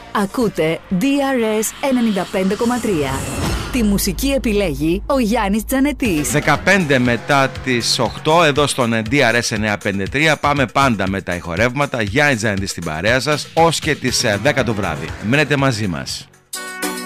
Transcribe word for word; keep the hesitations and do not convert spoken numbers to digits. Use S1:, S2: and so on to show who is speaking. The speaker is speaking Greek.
S1: Ακούτε ντι αρ ες ενενήντα πέντε κόμμα τρία. Τη μουσική επιλέγει ο Γιάννης Τζανετής.
S2: δεκαπέντε μετά τις οκτώ εδώ στον ντι αρ ες εννιακόσια πενήντα τρία. Πάμε πάντα με τα ηχορεύματα. Γιάννης Τζανετής στην παρέα σας ως και τις δέκα το βράδυ. Μείνετε μαζί μας.